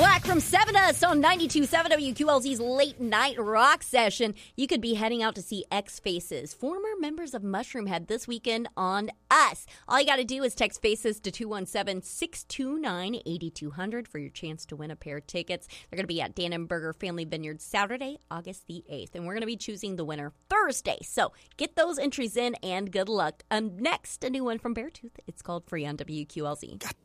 Black from 7 to us on 92.7 WQLZ's late night rock session. You could be heading out to see X Faces, former members of Mushroomhead, this weekend on us. All you got to do is text Faces to 217-629-8200 for your chance to win a pair of tickets. They're going to be at Dannenberger Family Vineyard Saturday, August the 8th, and we're going to be choosing the winner Thursday. So get those entries in and good luck. Next, a new one from Beartooth. It's called Free on WQLZ.